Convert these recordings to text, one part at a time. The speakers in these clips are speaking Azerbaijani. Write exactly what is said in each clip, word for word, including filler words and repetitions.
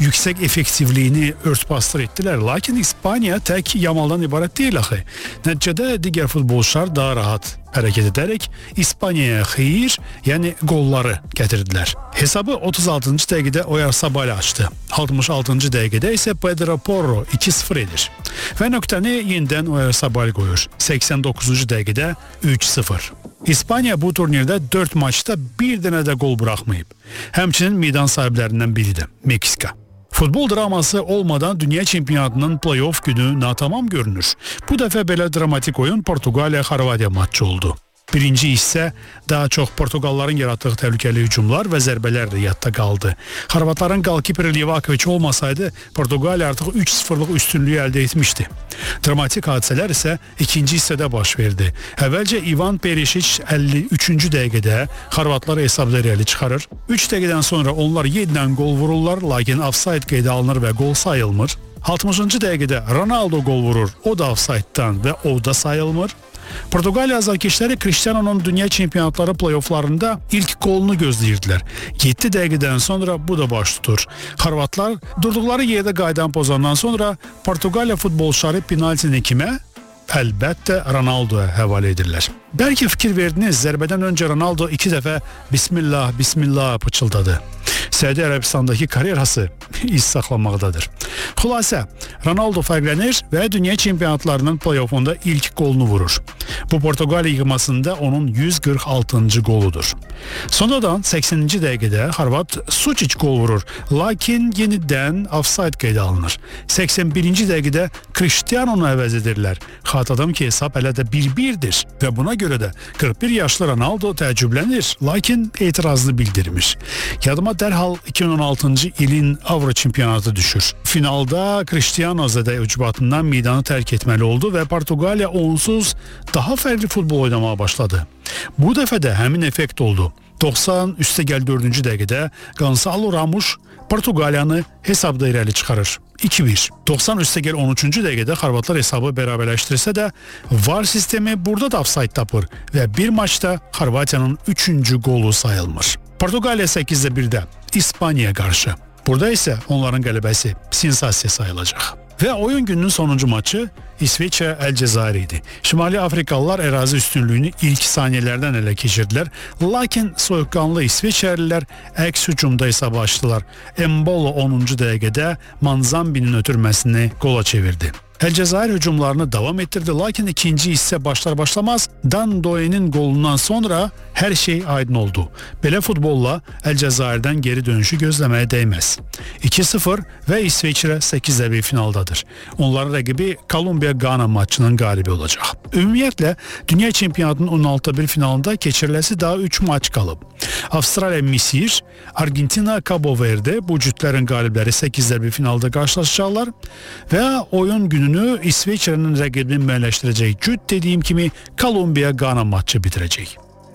yüksək effektivliyini örtbasdır etdilər. Lakin İspaniya tək Yamaldan ibarət deyil axı. Nəticədə digər futbolçular daha rahat hərəkət edərək İspaniyaya xeyir, yəni qolları gətirdilər. Hesabı otuz altıncı dəqiqədə Oyarzabal açdı. altmış altıncı dəqiqədə isə Pedro Porro iki sıfır edir. Və nöqtəni yenidən Oyarzabal qoyur. səksən doqquzuncu dəqiqədə üç sıfır. İspaniya bu turnirdə dörd maçda bir dənə də qol buraxmayıb. Həmçinin meydan sahiblərindən biridir, Meksika. Futbol draması olmadan dünya çempionatının play-off günü natamam görünür. Bu dəfə belə dramatik oyun Portuqaliya-Xorvatiya matçı oldu. Birinci hissə daha çox Portuqalların yaratdığı təhlükəli hücumlar və zərbələrlə yadda qaldı. Xorvatların qalkiper Livakovic olmasaydı, Portuqaliya artıq üç sıfırlıq üstünlüyü əldə etmişdi. Dramatik hadisələr isə ikinci hissədə baş verdi. Əvvəlcə Ivan Perisic əlli üçüncü dəqiqədə Xorvatlar hesabda irəli çıxarır. üç dəqiqədən sonra onlar yeddən gol vururlar, lakin ofsayd qeydə alınır və gol sayılmır. altmışıncı dəqiqədə Ronaldo gol vurur, o da ofsayddan və o da sayılmır. Portuqaliya azarkeşləri Cristiano'nun dünya çempionatları play-offlarında ilk qolunu gözləyirdilər. yeddi dəqiqədən sonra bu da baş tutur. Xorvatlar durduqları yerdə qaydan pozandan sonra Portuqaliya futbolçuları penaltini kimə? Əlbəttə Ronaldoya həvalə edirlər. Bəlkə fikir verdiniz, zərbədən öncə Ronaldo iki dəfə Bismillah, Bismillah pıçıldadı. Səudi Ərəbistandakı karyerası iz saxlamaqdadır. Xülasə, Ronaldo fərqlənir və dünya çempionatlarının play-offunda ilk qolunu vurur. Bu Portuqaliya yığmasında onun yüz qırx altıncı qoludur. Sonradan səksəninci dəqiqədə Xorvat Sučić qol vurur, lakin yenidən ofsayd qeydə alınır. səksən birinci dəqiqədə Cristiano'nu əvəz edirlər. Xatırladım ki, hesab hələ də bir birdir və buna görə də qırx bir yaşlı Ronaldo təəccüblənir, lakin etirazını bildirmiş. Yadıma dərhal iki min on altıncı ilin Avro çempionatı düşür. Finalda Cristiano zədə ucbatından meydanı tərk etməli oldu və Portuqaliya onsuz daha fərqli futbol oynamağa başladı. Bu dəfə də həmin effekt oldu. doxsan üstəgəl dördüncü dəqiqədə Gonçalo Ramos Portuqaliyanı hesabda irəli çıxarır. iki bir. doxsan üstəgəl on üçüncü dəqiqədə Xorvatlar hesabı bərabərləşdirsə də var sistemi burada da ofsayd tapır və bir maçda Xorvatiyanın üçüncü qolu sayılmır. Portuqaliya səkkizdə birdə İspaniyaya qarşı. Burada isə onların qələbəsi sensasiya sayılacaq. Və oyun gününün sonuncu maçı İsveçrə Əlcəzair idi. Şimali Afrikalılar ərazi üstünlüyünü ilk saniyələrdən ələ keçirdilər, lakin soyuqqanlı İsveçrəlilər əks hücumda hesabı açdılar. Embolo onuncu dəqiqədə Manzambinin ötürməsini qola çevirdi. Əlcəzair hücumlarını davam etdirdi, lakin ikinci hissə başlar başlamaz Dandoe'nin qolundan sonra hər şey aydın oldu. Belə futbolla Əlcəzairdən geri dönüşü gözləməyə dəyməz. iki sıfır və İsveçrə səkkizdə bir finaldadır. Onların rəqibi Kolumbiya-Qana maçının qalibi olacaq. Ümumiyyətlə, dünya çempionatının on altıda bir finalında keçiriləsi daha üç maç qalıb. Avstraliya-Misir, Argentina-Cabo Verde bu cütlərin qalibləri səkkizdə bir finalda qarşılaşacaqlar və oyun gününü İsveçrənin rəqibini müəyyənləşdirəcək cüt dediyim kimi Kolumbiya-Qana maçı bitirəcək.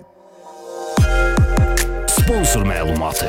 Sponsor məlumatı.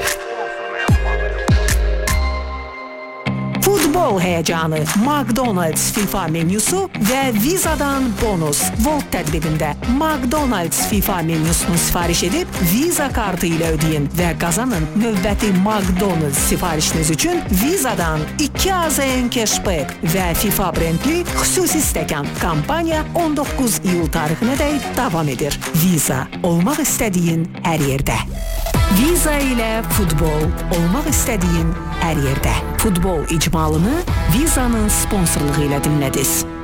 Futbol həyəcanı, McDonald's FIFA menyusu və Viza'dan bonus. Volt tədbirində McDonald's FIFA menyusunu sifariş edib Visa kartı ilə ödeyin və qazanın növbəti McDonald's sifarişiniz üçün Viza'dan iki azn cashback və FIFA brendli xüsusi stəkan. Kampaniya on doqquz iyul tarixinədək davam edir. Visa, olmaq istədiyin hər yerdə. Visa ilə futbol, olmaq istədiyin hər yerdə. Futbol icmalını Viza'nın sponsorluğu ilə dinlədiniz.